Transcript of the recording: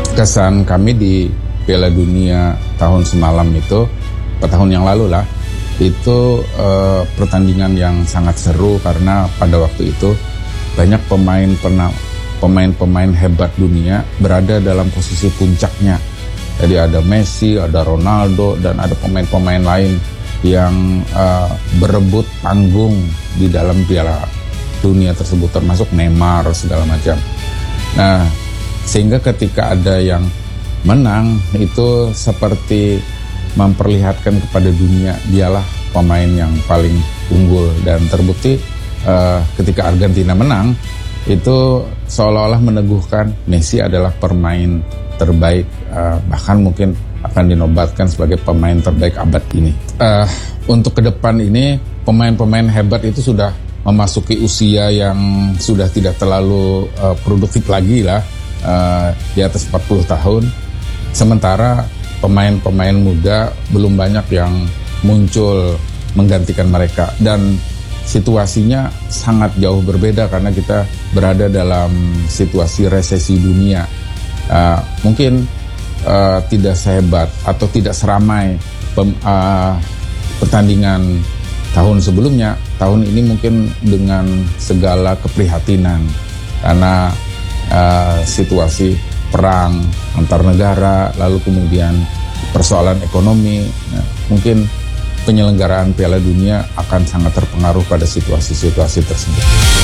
Kesan kami di Piala Dunia tahun semalam itu, tahun yang lalu lah, itu pertandingan yang sangat seru karena pada waktu itu banyak pemain-pemain hebat dunia berada dalam posisi puncaknya. Jadi ada Messi, ada Ronaldo, dan ada pemain-pemain lain yang berebut panggung di dalam Piala Dunia tersebut, termasuk Neymar segala macam. Nah, sehingga ketika ada yang menang itu seperti memperlihatkan kepada dunia dialah pemain yang paling unggul, dan terbukti ketika Argentina menang itu seolah-olah meneguhkan Messi adalah pemain terbaik, bahkan mungkin akan dinobatkan sebagai pemain terbaik abad ini. Untuk ke depan ini pemain-pemain hebat itu sudah memasuki usia yang sudah tidak terlalu produktif lagi lah, di atas 40 tahun. Sementara pemain-pemain muda belum banyak yang muncul menggantikan mereka, dan situasinya sangat jauh berbeda karena kita berada dalam situasi resesi dunia. Mungkin tidak sehebat atau tidak seramai pertandingan tahun sebelumnya. Tahun ini mungkin dengan segala keprihatinan karena situasi perang antar negara, lalu kemudian persoalan ekonomi. Mungkin penyelenggaraan Piala Dunia akan sangat terpengaruh pada situasi-situasi tersebut.